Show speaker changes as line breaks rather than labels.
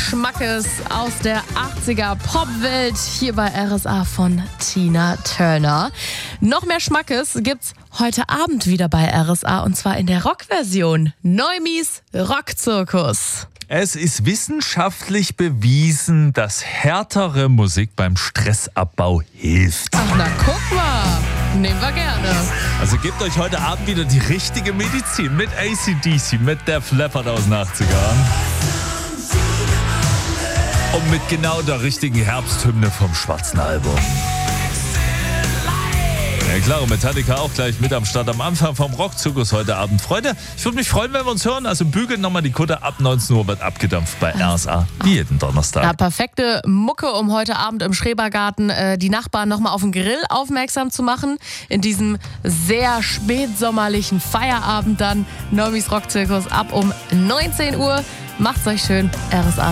Schmackes aus der 80er Popwelt hier bei RSA von Tina Turner. Noch mehr Schmackes gibt's heute Abend wieder bei RSA und zwar in der Rockversion. Neumis Rockzirkus.
Es ist wissenschaftlich bewiesen, dass härtere Musik beim Stressabbau hilft.
Ach, na guck mal. Nehmen wir gerne.
Also gebt euch heute Abend wieder die richtige Medizin mit AC/DC, mit Def Leppard aus den 80ern. Und mit genau der richtigen Herbsthymne vom Schwarzen Album. Ja klar, Metallica auch gleich mit am Start am Anfang vom Rockzirkus heute Abend. Freunde, ich würde mich freuen, wenn wir uns hören. Also bügelt nochmal die Kutte, ab 19 Uhr wird abgedampft bei RSA, wie jeden Donnerstag.
Ja, perfekte Mucke, um heute Abend im Schrebergarten die Nachbarn nochmal auf den Grill aufmerksam zu machen. In diesem sehr spätsommerlichen Feierabend dann Neumis Rockzirkus ab um 19 Uhr. Macht's euch schön, RSA.